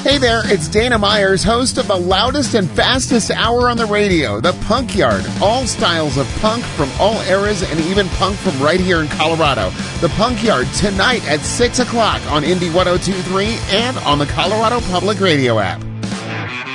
Hey there, it's Dana Myers, host of the loudest and fastest hour on the radio, The Punk Yard. All styles of punk from all eras and even punk from right here in Colorado. The Punk Yard tonight at 6 o'clock on Indie 102.3 and on the Colorado Public Radio app.